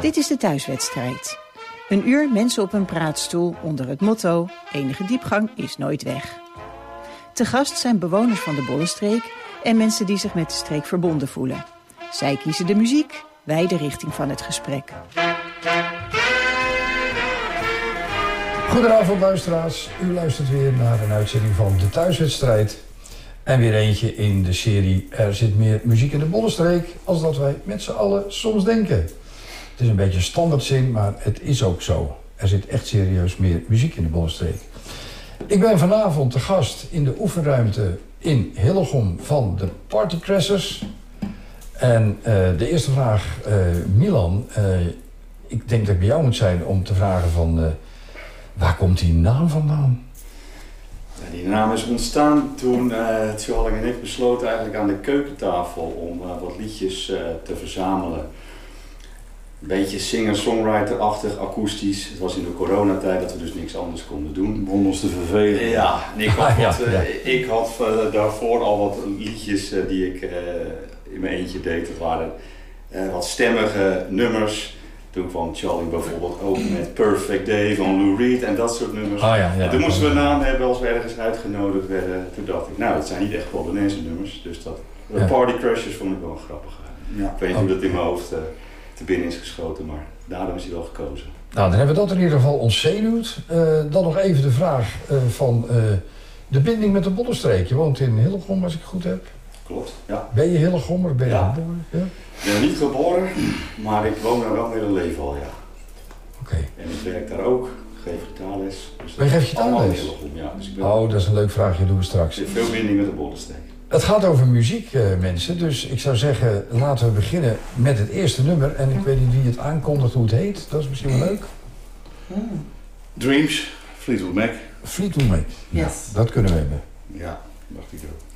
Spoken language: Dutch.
Dit is de thuiswedstrijd. Een uur mensen op een praatstoel onder het motto: enige diepgang is nooit weg. Te gast zijn bewoners van de Bollenstreek en mensen die zich met de streek verbonden voelen. Zij kiezen de muziek, wij de richting van het gesprek. Goedenavond luisteraars, u luistert weer naar een uitzending van de thuiswedstrijd. En weer eentje in de serie Er zit meer muziek in de Bollenstreek als dat wij met z'n allen soms denken. Het is een beetje een standaardzin, maar het is ook zo. Er zit echt serieus meer muziek in de Bollenstreek. Ik ben vanavond te gast in de oefenruimte in Hillegom van de Partycrashers. En de eerste vraag, Milan, ik denk dat ik bij jou moet zijn om te vragen van waar komt die naam vandaan? Ja, die naam is ontstaan toen Tjalling en ik besloten eigenlijk aan de keukentafel om wat liedjes te verzamelen. Een beetje singer-songwriter-achtig, akoestisch. Het was in de coronatijd dat we dus niks anders konden doen. Begon ons te vervelen. Ja, en ik had daarvoor al wat liedjes die ik in mijn eentje deed. Het waren wat stemmige nummers. Toen kwam Tjalling bijvoorbeeld ook met Perfect Day van Lou Reed en dat soort nummers. En toen moesten we een naam hebben als we ergens uitgenodigd werden. Toen dacht ik, nou, het zijn niet echt Polonaise nummers. Dus de Partycrashers vond ik wel grappig. Ja. Ik weet niet hoe dat in mijn hoofd te binnen is geschoten, maar daarom is hij wel gekozen. Nou, dan hebben we dat in ieder geval ontzenuwd. Dan nog even de vraag van de binding met de Bollenstreek. Je woont in Hillegom, als ik het goed heb. Klopt, ja. Ben je Hillegommer? Ben je geboren? Ja? Ik ben niet geboren, maar ik woon daar wel mijn hele leven al, ja. Oké. En ik werk daar ook, geef gitaarles. Dus ben je geef gitaarles? Ja, dus oh, dat is een leuk vraagje, doen we straks. Er zit veel binding met de Bollenstreek. Het gaat over muziek, mensen. Dus ik zou zeggen, laten we beginnen met het eerste nummer. En ik weet niet wie het aankondigt, hoe het heet. Dat is misschien wel leuk. Dreams, Fleetwood Mac. Fleetwood Mac. Yes. Ja, dat kunnen we hebben. Ja, dacht ik ook.